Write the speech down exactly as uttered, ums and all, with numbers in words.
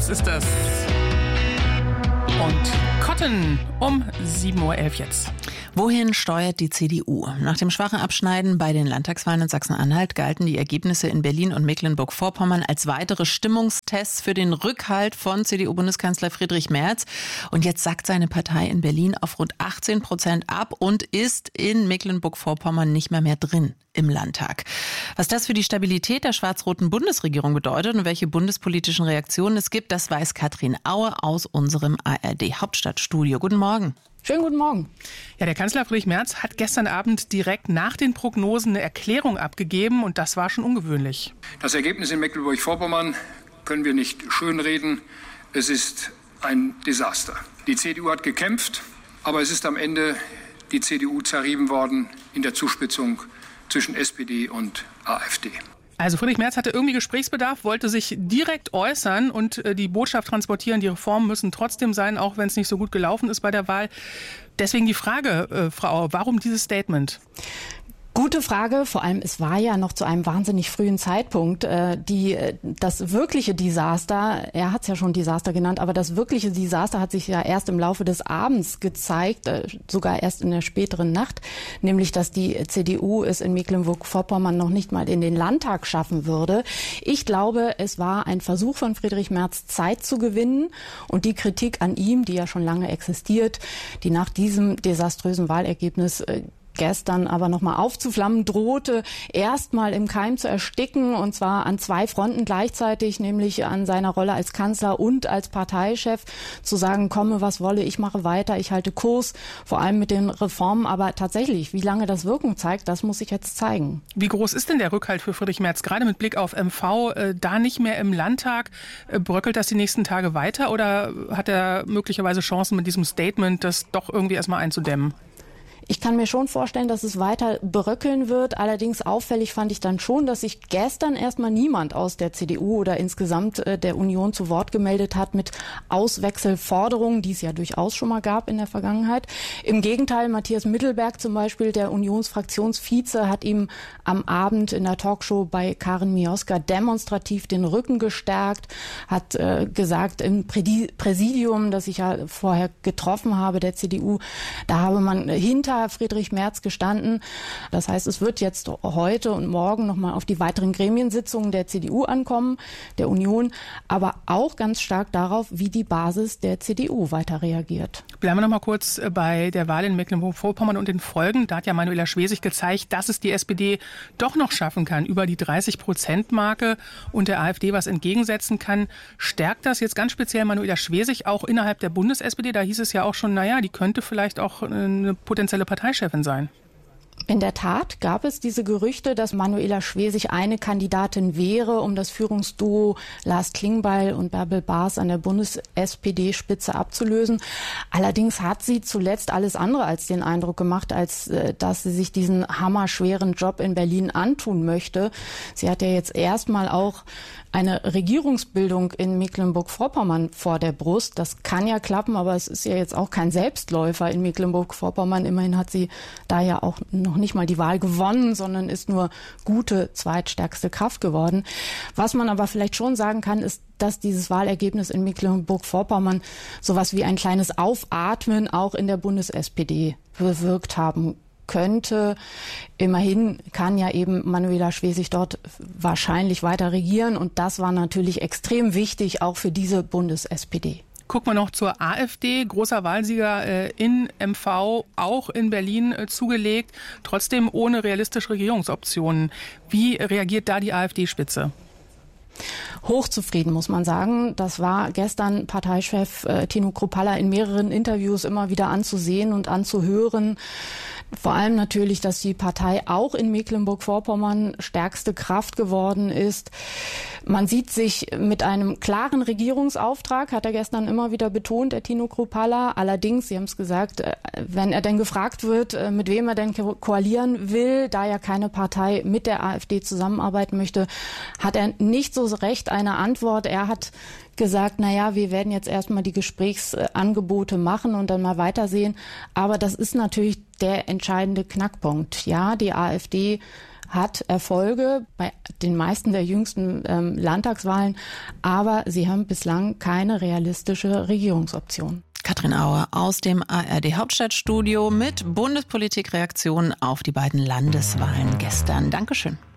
News ist das. Und Cotton um sieben Uhr elf jetzt. Wohin steuert die C D U? Nach dem schwachen Abschneiden bei den Landtagswahlen in Sachsen-Anhalt galten die Ergebnisse in Berlin und Mecklenburg-Vorpommern als weitere Stimmungstests für den Rückhalt von C D U-Bundeskanzler Friedrich Merz. Und jetzt sackt seine Partei in Berlin auf rund achtzehn Prozent ab und ist in Mecklenburg-Vorpommern nicht mehr mehr drin im Landtag. Was das für die Stabilität der schwarz-roten Bundesregierung bedeutet und welche bundespolitischen Reaktionen es gibt, das weiß Katrin Aue aus unserem A R D-Hauptstadtstudio. Guten Morgen. Schönen guten Morgen. Ja, der Kanzler Friedrich Merz hat gestern Abend direkt nach den Prognosen eine Erklärung abgegeben und das war schon ungewöhnlich. Das Ergebnis in Mecklenburg-Vorpommern können wir nicht schönreden. Es ist ein Desaster. Die C D U hat gekämpft, aber es ist am Ende die C D U zerrieben worden in der Zuspitzung zwischen S P D und AfD. Also Friedrich Merz hatte irgendwie Gesprächsbedarf, wollte sich direkt äußern und die Botschaft transportieren, die Reformen müssen trotzdem sein, auch wenn es nicht so gut gelaufen ist bei der Wahl. Deswegen die Frage, äh, Frau Auer, warum dieses Statement? Gute Frage. Vor allem, es war ja noch zu einem wahnsinnig frühen Zeitpunkt. Äh, die, das wirkliche Desaster, er hat es ja schon Desaster genannt, aber das wirkliche Desaster hat sich ja erst im Laufe des Abends gezeigt, äh, sogar erst in der späteren Nacht, nämlich, dass die C D U es in Mecklenburg-Vorpommern noch nicht mal in den Landtag schaffen würde. Ich glaube, es war ein Versuch von Friedrich Merz, Zeit zu gewinnen und die Kritik an ihm, die ja schon lange existiert, die nach diesem desaströsen Wahlergebnis äh, gestern aber nochmal aufzuflammen drohte, erstmal im Keim zu ersticken, und zwar an zwei Fronten gleichzeitig, nämlich an seiner Rolle als Kanzler und als Parteichef, zu sagen, komme was wolle, ich mache weiter, ich halte Kurs, vor allem mit den Reformen, aber tatsächlich, wie lange das Wirkung zeigt, das muss sich jetzt zeigen. Wie groß ist denn der Rückhalt für Friedrich Merz, gerade mit Blick auf M V, äh, da nicht mehr im Landtag, äh, bröckelt das die nächsten Tage weiter oder hat er möglicherweise Chancen mit diesem Statement, das doch irgendwie erstmal einzudämmen? Ich kann mir schon vorstellen, dass es weiter bröckeln wird. Allerdings auffällig fand ich dann schon, dass sich gestern erstmal niemand aus der C D U oder insgesamt äh, der Union zu Wort gemeldet hat mit Auswechselforderungen, die es ja durchaus schon mal gab in der Vergangenheit. Im Gegenteil, Matthias Mittelberg zum Beispiel, der Unionsfraktionsvize, hat ihm am Abend in der Talkshow bei Karin Mioska demonstrativ den Rücken gestärkt, hat äh, gesagt im Präsidium, das ich ja vorher getroffen habe, der C D U, da habe man hinter Friedrich Merz gestanden. Das heißt, es wird jetzt heute und morgen nochmal auf die weiteren Gremiensitzungen der C D U ankommen, der Union, aber auch ganz stark darauf, wie die Basis der C D U weiter reagiert. Bleiben wir noch mal kurz bei der Wahl in Mecklenburg-Vorpommern und den Folgen. Da hat ja Manuela Schwesig gezeigt, dass es die S P D doch noch schaffen kann, über die dreißig Prozent Marke und der AfD was entgegensetzen kann. Stärkt das jetzt ganz speziell Manuela Schwesig auch innerhalb der Bundes-S P D? Da hieß es ja auch schon, naja, die könnte vielleicht auch eine potenzielle Parteichefin sein. In der Tat gab es diese Gerüchte, dass Manuela Schwesig eine Kandidatin wäre, um das Führungsduo Lars Klingbeil und Bärbel Baas an der Bundes-S P D-Spitze abzulösen. Allerdings hat sie zuletzt alles andere als den Eindruck gemacht, als äh, dass sie sich diesen hammerschweren Job in Berlin antun möchte. Sie hat ja jetzt erstmal auch eine Regierungsbildung in Mecklenburg-Vorpommern vor der Brust. Das kann ja klappen, aber es ist ja jetzt auch kein Selbstläufer in Mecklenburg-Vorpommern. Immerhin hat sie da ja auch noch nicht mal die Wahl gewonnen, sondern ist nur gute zweitstärkste Kraft geworden. Was man aber vielleicht schon sagen kann, ist, dass dieses Wahlergebnis in Mecklenburg-Vorpommern sowas wie ein kleines Aufatmen auch in der Bundes-S P D bewirkt haben könnte. Immerhin kann ja eben Manuela Schwesig dort wahrscheinlich weiter regieren und das war natürlich extrem wichtig, auch für diese Bundes-S P D. Gucken wir noch zur AfD. Großer Wahlsieger äh, in M V, auch in Berlin äh, zugelegt, trotzdem ohne realistische Regierungsoptionen. Wie reagiert da die AfD-Spitze? Hochzufrieden, muss man sagen. Das war gestern Parteichef äh, Tino Kruppalla in mehreren Interviews immer wieder anzusehen und anzuhören. Vor allem natürlich, dass die Partei auch in Mecklenburg-Vorpommern stärkste Kraft geworden ist. Man sieht sich mit einem klaren Regierungsauftrag, hat er gestern immer wieder betont, der Tino Kruppalla. Allerdings, Sie haben es gesagt, wenn er denn gefragt wird, mit wem er denn koalieren will, da ja keine Partei mit der AfD zusammenarbeiten möchte, hat er nicht so recht eine Antwort. Er hat gesagt, naja, wir werden jetzt erstmal die Gesprächsangebote machen und dann mal weitersehen. Aber das ist natürlich der entscheidende Knackpunkt. Ja, die AfD hat Erfolge bei den meisten der jüngsten ähm, Landtagswahlen, aber sie haben bislang keine realistische Regierungsoption. Katrin Auer aus dem A R D-Hauptstadtstudio mit Bundespolitik-Reaktionen auf die beiden Landeswahlen gestern. Dankeschön.